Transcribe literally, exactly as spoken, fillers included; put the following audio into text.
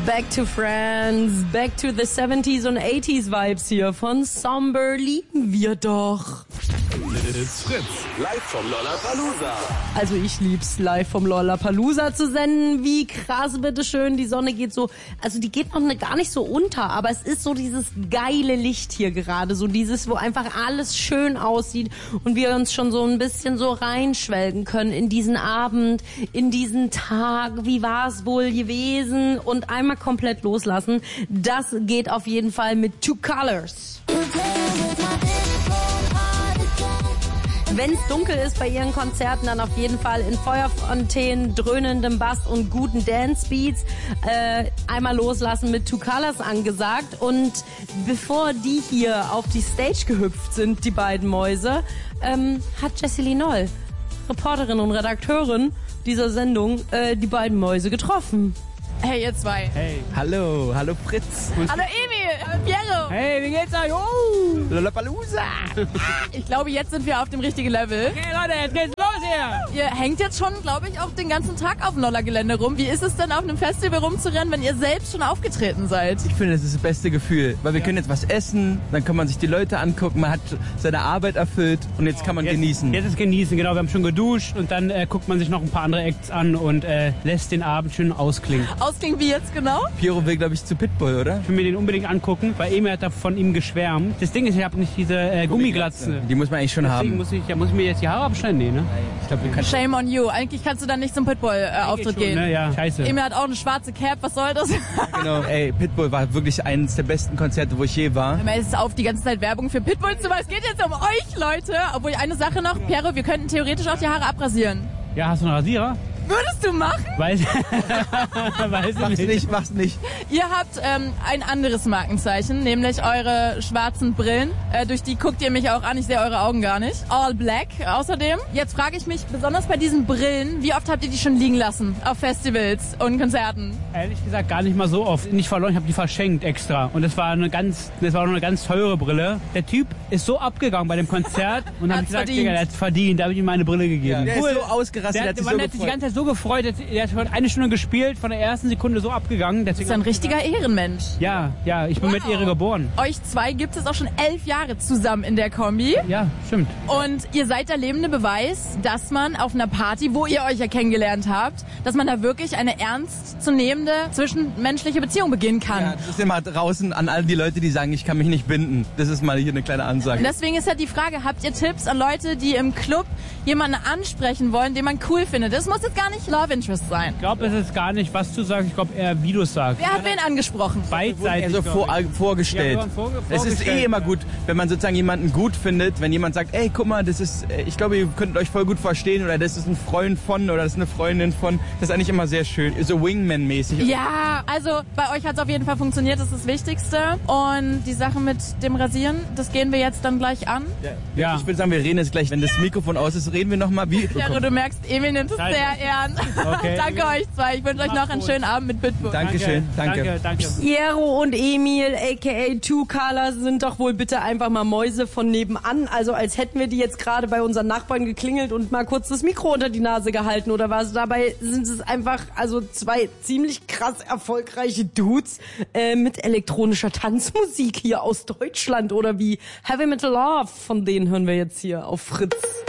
Back to Friends, back to the seventies und eighties Vibes hier von Somber lieben wir doch. It's Fritz, live vom Lollapalooza. Also ich lieb's, live vom Lollapalooza zu senden. Wie krass, bitteschön, die Sonne geht so, also die geht noch gar nicht so unter, aber es ist so dieses geile Licht hier gerade, so dieses, wo einfach alles schön aussieht und wir uns schon so ein bisschen so reinschwelgen können in diesen Abend, in diesen Tag, wie war es wohl gewesen und einmal komplett loslassen. Das geht auf jeden Fall mit Two Colors. Wenn es dunkel ist bei ihren Konzerten, dann auf jeden Fall in Feuerfontänen, dröhnendem Bass und guten Dance-Beats. Äh, einmal loslassen mit Two Colors angesagt. Und bevor die hier auf die Stage gehüpft sind, die beiden Mäuse, ähm, hat Jessie Lee Noll, Reporterin und Redakteurin dieser Sendung, äh, die beiden Mäuse getroffen. Hey, ihr zwei. Hey. Hallo, hallo Fritz. Hallo Emil, hallo Piero. Hey, wie geht's euch? Oh. Lollapalooza. Ich glaube, jetzt sind wir auf dem richtigen Level. Okay, Leute, jetzt geht's los hier. Ihr hängt jetzt schon, glaube ich, auch den ganzen Tag auf dem Lolla-Gelände rum. Wie ist es denn, auf einem Festival rumzurennen, wenn ihr selbst schon aufgetreten seid? Ich finde, das ist das beste Gefühl, weil wir ja. können jetzt was essen, dann kann man sich die Leute angucken, man hat seine Arbeit erfüllt und jetzt kann man jetzt, genießen. Jetzt ist genießen, genau. Wir haben schon geduscht und dann äh, guckt man sich noch ein paar andere Acts an und äh, lässt den Abend schön ausklingen. Ausklingen wie jetzt genau? Piero will, glaube ich, zu Pitbull, oder? Ich will mir den unbedingt angucken, weil Emil hat da von ihm geschwärmt. Das Ding ist, ich habe nicht diese äh, Gummiglatze. Die muss man eigentlich schon Deswegen haben. muss ich, ja, muss ich mir jetzt die Haare abschneiden? Nee, ne? Ich glaube, wir können... Shame on you. Eigentlich kannst du dann nicht zum Pitbull-Auftritt schon, gehen. Ne? Ja, scheiße. Emil hat auch eine schwarze Cap. Was soll das? Genau. Ey, Pitbull war wirklich eines der besten Konzerte, wo ich je war. Es ist auf, die ganze Zeit Werbung für Pitbull zu machen. Es geht jetzt um euch, Leute. Obwohl, eine Sache noch. Piero, wir könnten theoretisch auch die Haare abrasieren. Ja, hast du einen Rasierer? Würdest du machen? Weiß, weiß Mach's nicht. nicht, mach's nicht. Ihr habt ähm, ein anderes Markenzeichen, nämlich eure schwarzen Brillen. Äh, durch die guckt ihr mich auch an, ich sehe eure Augen gar nicht. All black außerdem. Jetzt frage ich mich, besonders bei diesen Brillen, wie oft habt ihr die schon liegen lassen? Auf Festivals und Konzerten? Ehrlich gesagt gar nicht mal so oft. Nicht verloren, ich habe die verschenkt extra. Und das war eine ganz, das war auch eine ganz teure Brille. Der Typ ist so abgegangen bei dem Konzert und habe ich gesagt, verdient. Digga, der hat's verdient. Da habe ich ihm meine Brille gegeben. Der ist so ausgerastet, Der, der hat sich der, so der hat sich die gefreut. ganze Zeit so gefreut, der, der hat schon eine Stunde gespielt, von der ersten Sekunde so abgegangen. Das ist ein richtiger Ehrenmensch. Ja, ja, ich bin Wow. mit Ehre geboren. Euch zwei gibt es auch schon elf Jahre zusammen in der Kombi. Ja, stimmt. Und ihr seid der lebende Beweis, dass man auf einer Party, wo ihr euch ja kennengelernt habt, dass man da wirklich eine ernstzunehmende zwischenmenschliche Beziehung beginnen kann. Ja, das ist immer draußen an all die Leute, die sagen, ich kann mich nicht binden. Das ist mal hier eine kleine Ansage. Und deswegen ist halt die Frage, habt ihr Tipps an Leute, die im Club jemanden ansprechen wollen, den man cool findet? Das muss jetzt gar nicht Love Interest sein. Ich glaube, es ist gar nicht, was du sagst, ich glaube eher, wie du es sagst. Wer hat wen angesprochen? Beidseitig. Also vor, vorgestellt. Ja, vor, es ist eh immer gut, wenn man sozusagen jemanden gut findet, wenn jemand sagt, ey, guck mal, das ist, ich glaube, ihr könnt euch voll gut verstehen oder das ist ein Freund von oder das ist eine Freundin von. Das ist eigentlich immer sehr schön, so Wingman-mäßig. Ja, also bei euch hat es auf jeden Fall funktioniert, das ist das Wichtigste. Und die Sache mit dem Rasieren, das gehen wir jetzt dann gleich an. Ja. Ja. Ich würde sagen, wir reden jetzt gleich, wenn das Mikrofon aus ist, reden wir nochmal. Wie? Piero, du merkst, Emil nimmt es Danke. sehr ernst. Okay. Danke euch zwei. Ich wünsche euch noch einen schönen Abend mit Pitbull. Dankeschön, danke. Danke, danke. Piero und Emil, aka Two Colors, sind doch wohl bitte einfach mal Mäuse von nebenan. Also als hätten wir die jetzt gerade bei unseren Nachbarn geklingelt und mal kurz das Mikro unter die Nase gehalten oder was. Dabei sind es einfach also zwei ziemlich krass erfolgreiche Dudes äh, mit elektronischer Tanzmusik hier aus Deutschland oder wie Heavy Metal Love. Von denen hören wir jetzt hier auf Fritz.